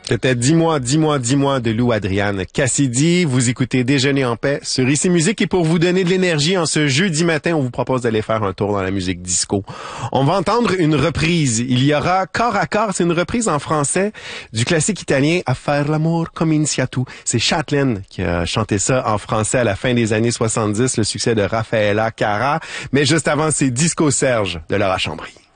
C'était Dis-moi de Lou Adriane Cassidy. Vous écoutez Déjeuner en paix sur Ici Musique et pour vous donner de l'énergie en ce jeudi matin, on vous propose d'aller faire un tour dans la musique disco. On va entendre une reprise. Il y aura Corps à corps, c'est une reprise en français du classique italien A faire l'amour comincia tu. C'est Châtelaine qui a chanté ça en français à la fin des années 70, le succès de Raffaella Cara. Mais juste avant, c'est Disco Serge de Laura Chambry.